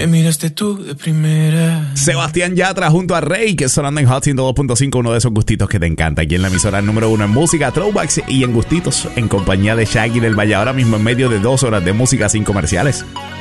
Me miraste tú de primera. Sebastián Yatra junto a Rey, que sonando en Hot 102.5, uno de esos gustitos que te encanta. Aquí en la emisora número 1 en música, throwbacks y en gustitos, en compañía de Shaggy del Valle. Ahora mismo en medio de 2 horas de música sin comerciales.